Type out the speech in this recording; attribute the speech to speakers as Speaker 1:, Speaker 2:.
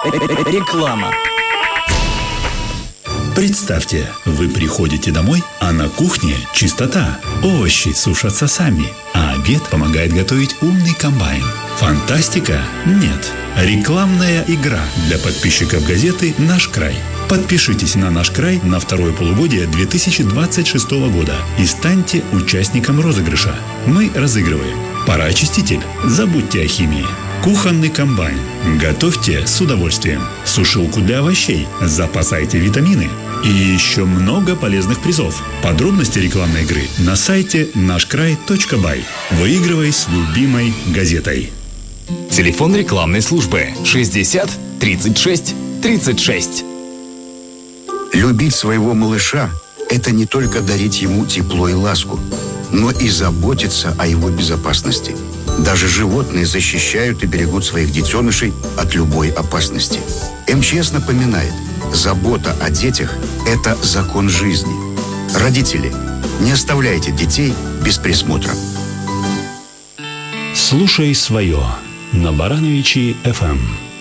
Speaker 1: Реклама.
Speaker 2: Представьте, вы приходите домой, а на кухне чистота. Овощи сушатся сами, а обед помогает готовить умный комбайн. Фантастика? Нет. Рекламная игра для подписчиков газеты «Наш край». Подпишитесь на «Наш край» на второе полугодие 2026 года и станьте участником розыгрыша. Мы разыгрываем пароочиститель, забудьте о химии, кухонный комбайн, готовьте с удовольствием, сушилку для овощей, запасайте витамины и еще много полезных призов. Подробности рекламной игры на сайте нашкрай.бай. Выигрывай с любимой газетой.
Speaker 3: Телефон рекламной службы 60 36 36.
Speaker 4: Любить своего малыша – это не только дарить ему тепло и ласку, но и заботиться о его безопасности. Даже животные защищают и берегут своих детенышей от любой опасности. МЧС напоминает, забота о детях – это закон жизни. Родители, не оставляйте детей без присмотра.
Speaker 2: Слушай свое на Барановичи ФМ.